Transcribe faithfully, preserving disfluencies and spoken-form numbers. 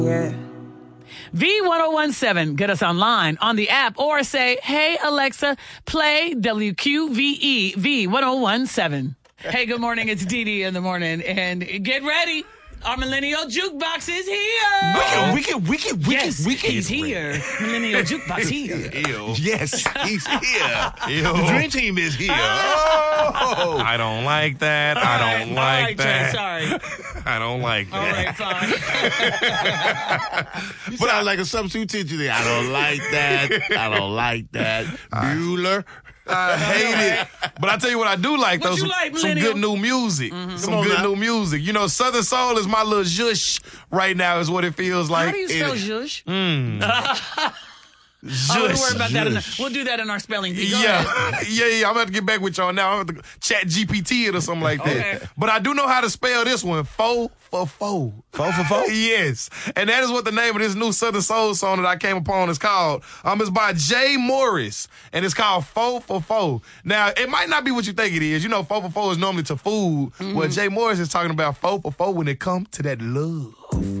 Yeah. V ten seventeen. Get us online on the app or say, hey, Alexa, play W Q V E V ten seventeen. Hey, good morning. It's Dee Dee in the morning. And get ready. Our millennial jukebox is here. Wicked, wicked, wicked, wicked, Yes, wicked. he's here. Millennial jukebox here. Ew. Yes, he's here. Ew. The dream team is here. Oh. I don't like that. I don't All like right, Trey, that. sorry. I don't like All that. right, fine. You sound like a substitute teacher there. I don't like that. I don't like that. Bueller. I hate it. But I tell you what I do like, What though. you Some, like, some millennial? good new music. Mm-hmm. Some Come on good now. new music. You know, Southern Soul is my little zhush right now, is what it feels like. How do you spell It- zhush? Zhush. Oh, we'll worry about that. In the, zhush. we'll do that in our spelling bee. Go ahead. Yeah, yeah, yeah. I'm going to have to get back with y'all now. I'm going to chat G P T it or something like that. Okay. But I do know how to spell this one. Fo for fo. Four for four? Yes. And that is what the name of this new Southern Soul song that I came upon is called. Um, It's by Jay Morris, and it's called Fo for Fo. Now, it might not be what you think it is. You know, Fo for Fo is normally to food. Well, Jay Morris is talking about Fo for Fo when it comes to that love.